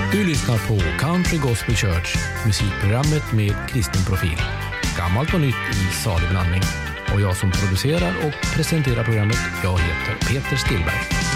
Du lyssnar på Country Gospel Church, musikprogrammet med kristen profil. Gammalt och nytt i salig blandning. Och jag som producerar och presenterar programmet, jag heter Peter Stillberg.